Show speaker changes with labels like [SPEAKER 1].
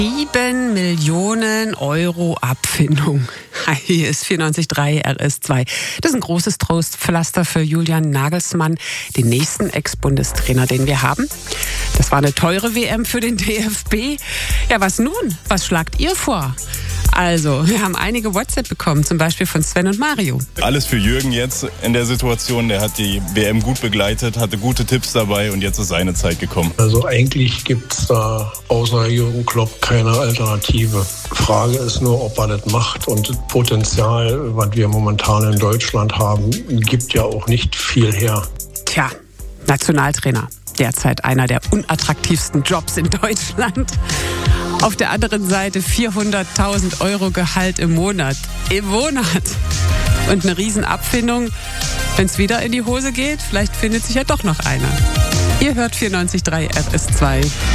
[SPEAKER 1] 7 Millionen Euro Abfindung. Hier ist 94.3 RS2. Das ist ein großes Trostpflaster für Julian Nagelsmann, den nächsten Ex-Bundestrainer, den wir haben. Das war eine teure WM für den DFB. Ja, was nun? Was schlagt ihr vor? Also, wir haben einige WhatsApp bekommen, zum Beispiel von Sven und Mario.
[SPEAKER 2] Alles für Jürgen jetzt in der Situation. Der hat die WM gut begleitet, hatte gute Tipps dabei und jetzt ist seine Zeit gekommen.
[SPEAKER 3] Also eigentlich gibt es da außer Jürgen Klopp keine Alternative. Frage ist nur, ob er das macht. Und das Potenzial, was wir momentan in Deutschland haben, gibt ja auch nicht viel her.
[SPEAKER 1] Tja, Nationaltrainer. Derzeit einer der unattraktivsten Jobs in Deutschland. Auf der anderen Seite 400.000 Euro Gehalt im Monat. Im Monat. Und eine Riesenabfindung. Wenn es wieder in die Hose geht, vielleicht findet sich ja doch noch einer. Ihr hört 94.3 RS2.